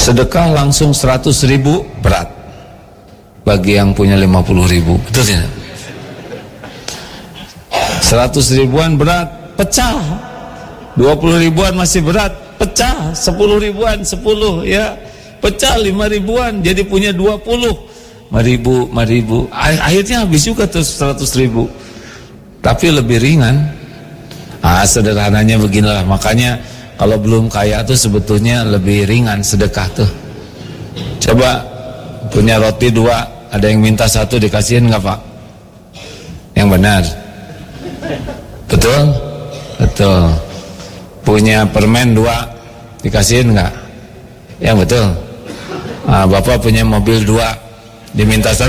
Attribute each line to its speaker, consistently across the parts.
Speaker 1: Sedekah langsung 100.000 berat bagi yang punya 50.000, betul ya? 100 ribuan berat, pecah. 20 ribuan masih berat, pecah. 10 ribuan, 10 ya, pecah. 5 ribuan jadi punya 20. 5.000. Akhirnya habis juga tuh 100.000. Tapi lebih ringan. Sederhananya beginilah. Makanya kalau belum kaya tuh sebetulnya lebih ringan sedekah tuh. Coba punya roti 2, ada yang minta 1, dikasihin nggak Pak? Yang benar. Betul? Betul. Punya permen 2, dikasihin nggak? Yang betul. Bapak punya mobil 2, diminta 1.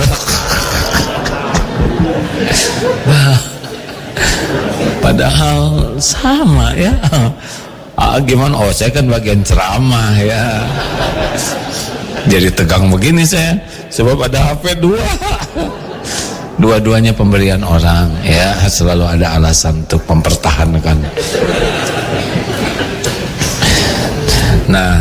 Speaker 1: Padahal sama ya. Gimana? Oh, saya kan bagian ceramah ya. Jadi tegang begini saya, sebab ada HP 2. Dua-duanya pemberian orang ya, selalu ada alasan untuk mempertahankan. Nah,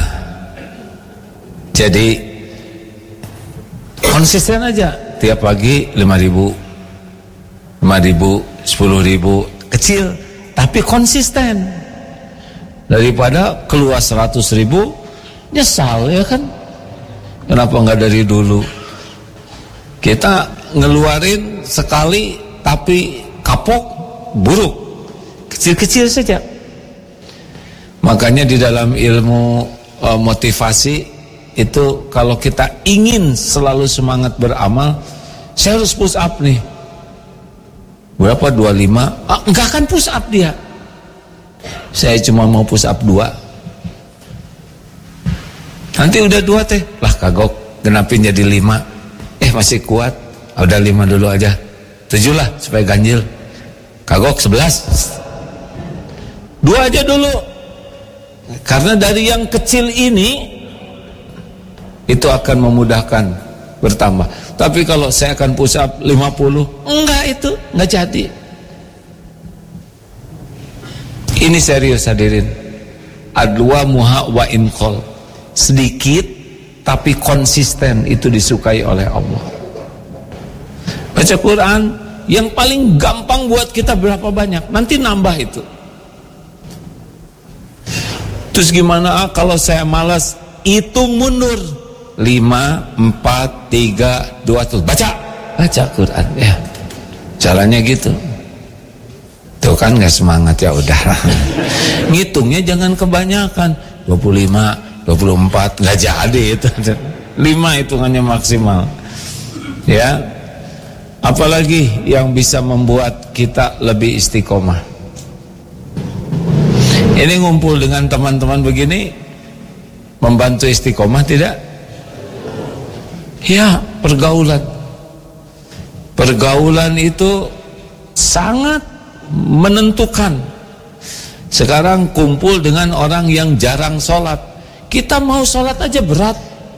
Speaker 1: jadi konsisten aja tiap pagi 5.000, 10.000, kecil tapi konsisten, daripada keluar 100.000 nyesal ya kan. Kenapa nggak dari dulu? Kita ngeluarin sekali tapi kapok, buruk, kecil-kecil saja. Makanya di dalam ilmu motivasi itu, kalau kita ingin selalu semangat beramal, saya harus push up nih. Berapa? 25? Enggak akan push up dia. Saya cuma mau push up 2. Nanti udah 2 teh, lah kagok, genapin jadi 5. Masih kuat, udah 5 dulu aja, 7 lah supaya ganjil. Kagok 11, 2 aja dulu. Karena dari yang kecil ini itu akan memudahkan bertambah. Tapi kalau saya akan push up 50, enggak, itu enggak jadi. Ini serius hadirin. Adwa muha wa inqol. Sedikit tapi konsisten itu disukai oleh Allah. Baca Quran yang paling gampang buat kita berapa banyak, nanti nambah itu. Terus gimana kalau saya malas? Itu mundur 5, 4, 3, 2 tuh baca Quran ya. Caranya gitu. Tuh kan gak semangat, ya udah. Ngitungnya jangan kebanyakan. 25, 24 nggak jadi itu. 5 hitungannya maksimal ya. Apalagi yang bisa membuat kita lebih istiqomah? Ini ngumpul dengan teman-teman begini membantu istiqomah tidak? Ya, pergaulan itu sangat menentukan. Sekarang kumpul dengan orang yang jarang sholat, kita mau sholat aja berat.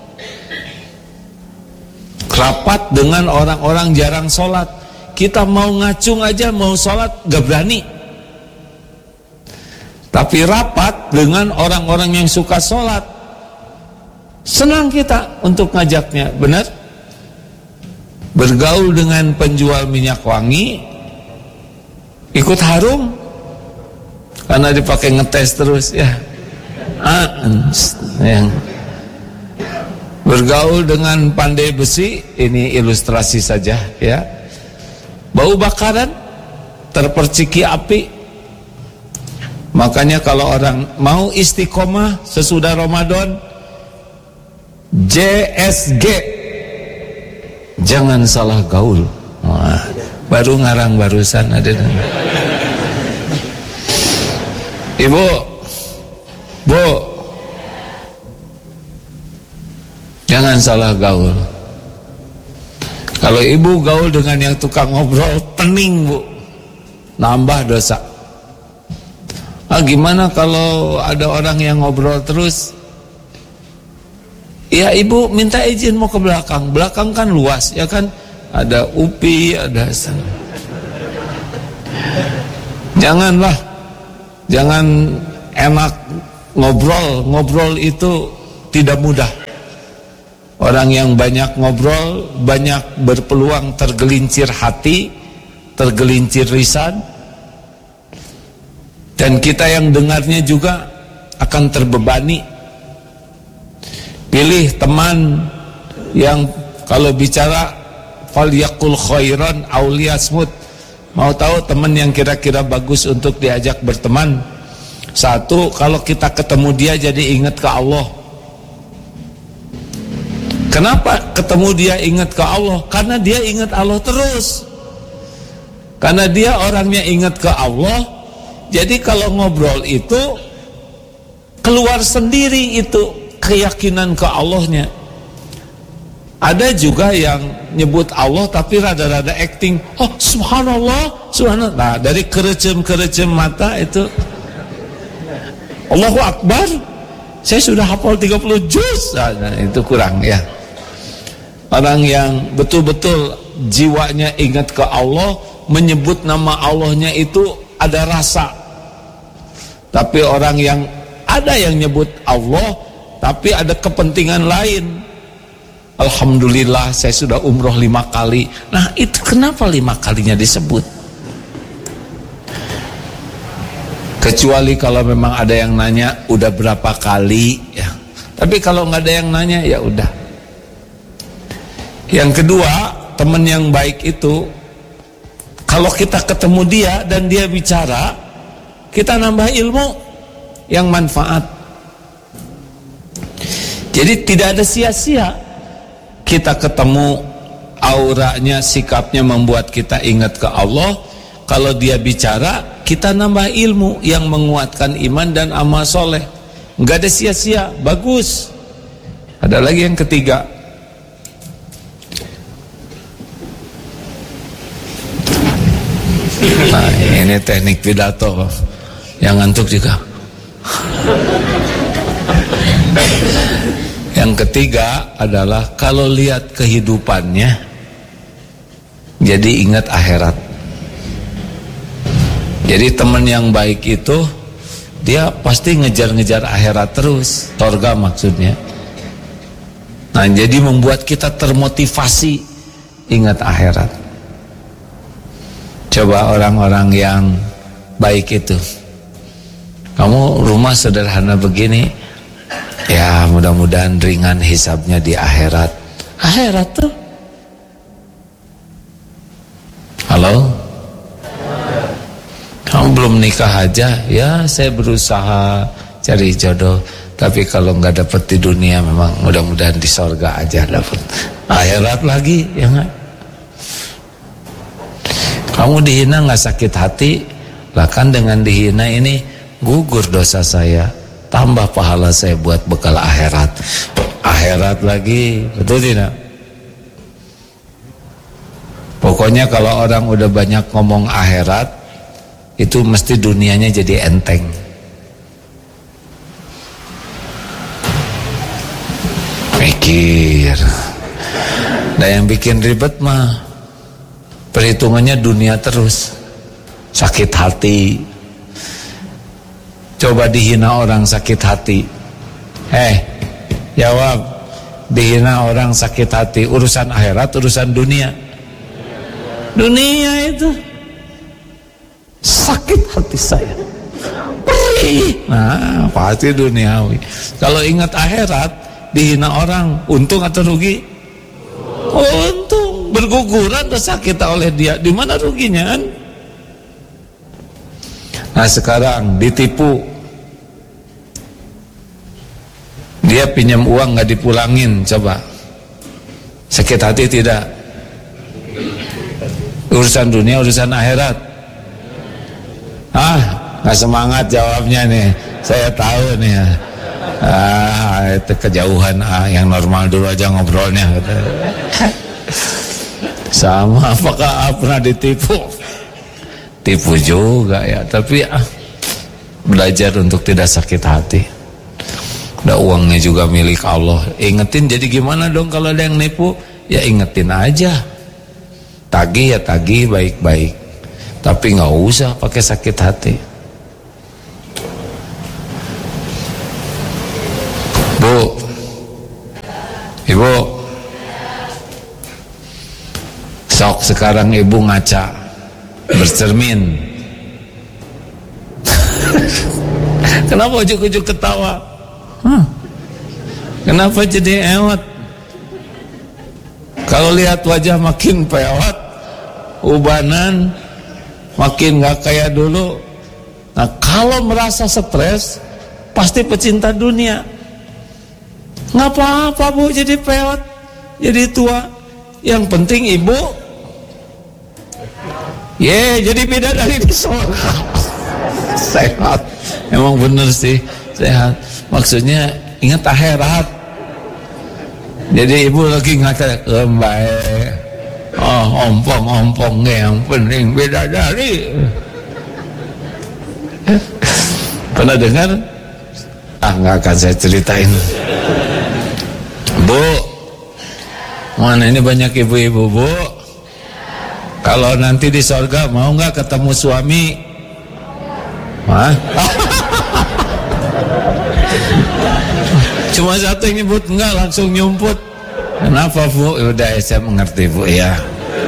Speaker 1: Rapat dengan orang-orang jarang sholat, kita mau ngacung aja, mau sholat gak berani. Tapi rapat dengan orang-orang yang suka sholat, senang kita untuk ngajaknya, benar? Bergaul dengan penjual minyak wangi, ikut harum karena dipakai ngetes terus ya. Yang bergaul dengan pandai besi, ini ilustrasi saja ya. Bau bakaran, terperciki api. Makanya kalau orang mau istiqomah sesudah Ramadan, JSG, jangan salah gaul. Baru ngarang barusan ada. Ibu, Bu, jangan salah gaul. Kalau ibu gaul dengan yang tukang ngobrol, pening Bu, nambah dosa. Gimana kalau ada orang yang ngobrol terus? Ya ibu minta izin mau ke belakang. Belakang kan luas ya kan, ada UPI, ada sana. Janganlah, jangan enak ngobrol itu tidak mudah. Orang yang banyak ngobrol, banyak berpeluang tergelincir hati, tergelincir lisan. Dan kita yang dengarnya juga akan terbebani. Pilih teman yang kalau bicara falyaqul khairan aw liyasmut. Mau tahu teman yang kira-kira bagus untuk diajak berteman? Satu, kalau kita ketemu dia jadi ingat ke Allah. Kenapa ketemu dia ingat ke Allah? Karena dia ingat Allah terus. Karena dia orangnya ingat ke Allah. Jadi kalau ngobrol itu keluar sendiri itu keyakinan ke Allahnya. Ada juga yang nyebut Allah tapi rada-rada acting. Oh subhanallah, subhanallah. Nah dari kerecem-kerecem mata itu Allahu Akbar, saya sudah hafal 30 juz. Nah, itu kurang ya. Orang yang betul-betul jiwanya ingat ke Allah, menyebut nama Allahnya itu ada rasa. Tapi orang yang ada yang nyebut Allah tapi ada kepentingan lain. Alhamdulillah saya sudah umroh 5 kali. Nah itu kenapa 5 kalinya disebut? Kecuali kalau memang ada yang nanya udah berapa kali ya. Tapi kalau nggak ada yang nanya ya udah. Yang kedua, teman yang baik itu kalau kita ketemu dia dan dia bicara, kita nambah ilmu yang manfaat. Jadi tidak ada sia-sia. Kita ketemu, auranya, sikapnya membuat kita ingat ke Allah. Kalau dia bicara, kita nambah ilmu yang menguatkan iman dan amal soleh. Nggak ada sia-sia, bagus. Ada lagi yang ketiga. Nah, ini teknik pidato. Yang ngantuk juga. Yang ketiga adalah kalau lihat kehidupannya, jadi ingat akhirat. Jadi teman yang baik itu dia pasti ngejar-ngejar akhirat terus, surga maksudnya. Nah, jadi membuat kita termotivasi ingat akhirat. Coba orang-orang yang baik itu, kamu rumah sederhana begini, ya mudah-mudahan ringan hisabnya di akhirat. Akhirat tuh, halo, kamu belum nikah aja, ya saya berusaha cari jodoh, tapi kalau nggak dapet di dunia memang mudah-mudahan di sorga aja dapet. Akhirat lagi, ya nggak? Kamu dihina nggak sakit hati? Lah kan dengan dihina ini gugur dosa saya, tambah pahala saya buat bekal akhirat. Akhirat lagi, betul tidak? Pokoknya kalau orang udah banyak ngomong akhirat, itu mesti dunianya jadi enteng. Mikir. Nah yang bikin ribet mah perhitungannya dunia terus. Sakit hati. Coba dihina orang sakit hati. Jawab. Dihina orang sakit hati, urusan akhirat, urusan dunia. Dunia itu sakit hati saya. Perih. Nah, pasti duniawi. Kalau ingat akhirat, dihina orang, untung atau rugi? Untung. Berguguran tersakit oleh dia. Di mana ruginya kan? Nah sekarang ditipu, dia pinjam uang nggak dipulangin, coba sakit hati tidak? Urusan dunia, urusan akhirat. Nggak semangat jawabnya nih. Saya tahu nih. Itu kejauhan. Yang normal dulu aja ngobrolnya. Sama, apakah pernah ditipu? Tipu juga ya. Tapi belajar untuk tidak sakit hati. Udah uangnya juga milik Allah. Ingetin jadi gimana dong kalau ada yang nipu? Ya ingetin aja. Tagih ya tagih baik-baik. Tapi nggak usah pakai sakit hati. Bu, Ibu, sok sekarang ibu ngaca, bercermin. Kenapa ujuk-ujuk ketawa? Kenapa jadi ewot? Kalau lihat wajah makin peot, ubanan, makin gak kayak dulu. Nah, kalau merasa stres, pasti pecinta dunia. Nggak apa-apa Bu jadi peot, jadi tua. Yang penting ibu jadi bidadari di surga. Sehat. Emang bener sih, sehat. Maksudnya ingat akhirat. Jadi ibu lagi ngaca baik. Ompong yang penting bidadari. Pernah dengar? Nggak akan saya ceritain. Bu, mana ini banyak ibu-ibu Bu. Kalau nanti di surga mau nggak ketemu suami? Hah? Cuma satu yang nyebut enggak, langsung nyumput. Kenapa Bu? Udah saya mengerti Bu ya.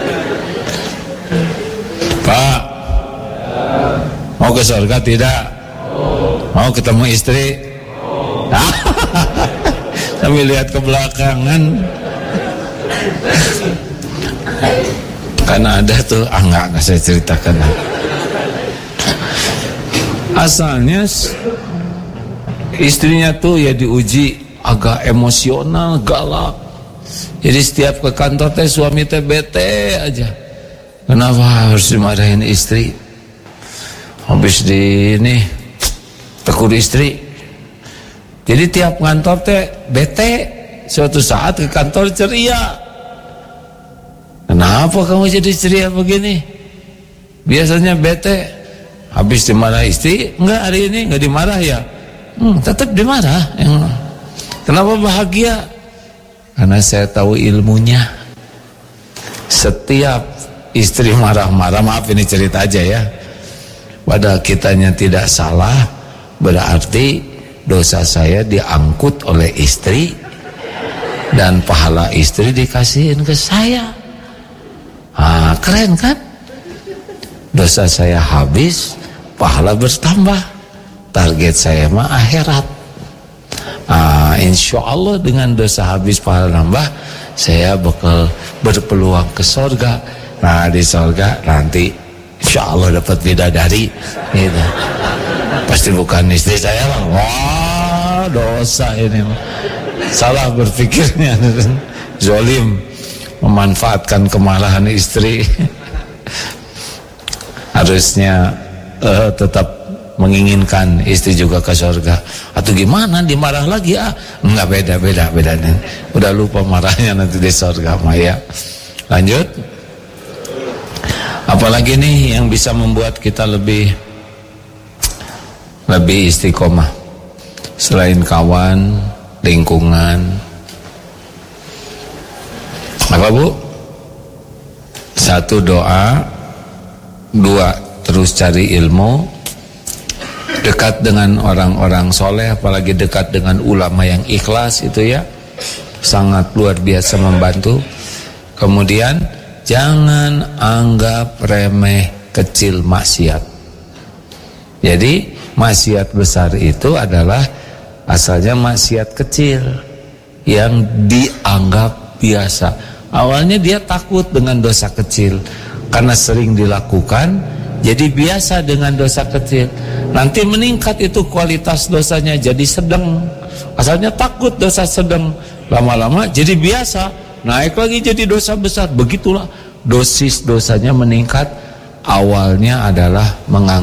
Speaker 1: Pak, mau ke surga tidak? Mau ketemu istri? Sambil lihat ke belakangan. Karena ada tuh, enggak saya ceritakan. Asalnya istrinya tuh ya diuji agak emosional, galak. Jadi setiap ke kantor teh suami teh bete aja. Kenapa harus dimarahin istri? Habis di ini tegur istri. Jadi tiap kantor teh bete, suatu saat ke kantor ceria. Kenapa kamu jadi ceria begini? Biasanya bete. Habis dimarah istri, enggak hari ini enggak dimarah ya? Tetap dimarah. Kenapa bahagia? Karena saya tahu ilmunya. Setiap istri marah-marah, maaf ini cerita aja ya, padahal kitanya tidak salah, berarti dosa saya diangkut oleh istri dan pahala istri dikasihin ke saya. Keren kan? Dosa saya habis, pahala bertambah. Target saya mah akhirat. Insya Allah dengan dosa habis pahala nambah, saya bakal berpeluang ke surga. Nah di surga nanti insya Allah dapat bidadari gitu. Pasti bukan istri saya lah. Wah dosa ini, salah berpikirnya. Zolim, memanfaatkan kemarahan istri. Harusnya tetap menginginkan istri juga ke surga. Atau gimana, dimarah lagi enggak, beda nih. Udah lupa marahnya nanti di surga Maya. Lanjut. Apalagi nih yang bisa membuat kita lebih istiqomah selain kawan, lingkungan. Apa Bu? 1 doa, 2 terus cari ilmu, dekat dengan orang-orang soleh, apalagi dekat dengan ulama yang ikhlas, itu ya sangat luar biasa membantu. Kemudian jangan anggap remeh kecil maksiat. Jadi maksiat besar itu adalah asalnya maksiat kecil yang dianggap biasa. Awalnya dia takut dengan dosa kecil, karena sering dilakukan jadi biasa dengan dosa kecil. Nanti meningkat itu kualitas dosanya jadi sedang. Asalnya takut dosa sedang, lama-lama jadi biasa, naik lagi jadi dosa besar. Begitulah dosis dosanya meningkat. Awalnya adalah menganggap